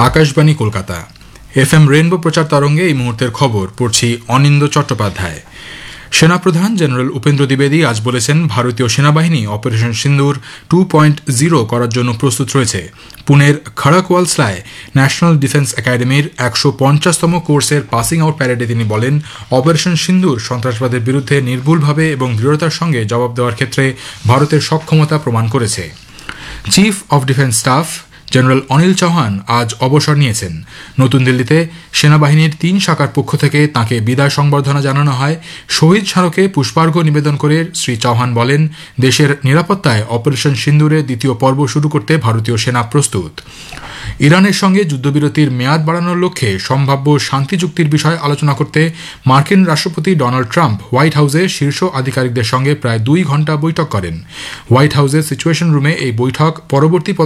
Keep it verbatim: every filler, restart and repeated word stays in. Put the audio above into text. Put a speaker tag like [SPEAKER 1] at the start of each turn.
[SPEAKER 1] Akashvani Kolkata F M rainbow প্রচার তরঙ্গে এই মুহূর্তের খবর পড়ছি অনিন্দ চট্টোপাধ্যায়। সেনাপ্রধান জেনারেল উপেন্দ্র দ্বিবেদী আজ বলেছেন, ভারতীয় সেনাবাহিনী অপারেশন সিন্দুর টু পয়েন্ট জিরো করার জন্য প্রস্তুত রয়েছে। পুনের খড়কওয়ালসলায় ন্যাশনাল ডিফেন্স একাডেমির একশো পঞ্চাশতম কোর্সের পাসিং আউট প্যারেডে তিনি বলেন, অপারেশন সিন্দুর সন্ত্রাসবাদের বিরুদ্ধে নির্ভুলভাবে এবং দৃঢ়তার সঙ্গে জবাব দেওয়ার ক্ষেত্রে ভারতের সক্ষমতা প্রমাণ করেছে। Chief of defence staff general Anil Chauhan আজ অবসর নিয়েছেন। নতুন দিল্লিতে সেনাবাহিনীর তিন শাখার পক্ষ থেকে তাঁকে বিদায় সংবর্ধনা জানানো হয়। শহীদ স্মারকে পুষ্পার্ঘ্য নিবেদন করে শ্রী চৌহান বলেন, দেশের নিরাপত্তায় অপারেশন সিন্দুরের দ্বিতীয় পর্ব শুরু করতে ভারতীয় সেনা প্রস্তুত। ইরানের সঙ্গে যুদ্ধবিরতির মেয়াদ বাড়ানোর লক্ষ্যে সম্ভাব্য শান্তি চুক্তির বিষয়ে আলোচনা করতে মার্কিন রাষ্ট্রপতি ডোনাল্ড ট্রাম্প হোয়াইট হাউসে শীর্ষ আধিকারিকদের সঙ্গে প্রায় দুই ঘণ্টা বৈঠক করেন। হোয়াইট হাউসের সিচুয়েশন রুমে এই বৈঠক পরবর্তী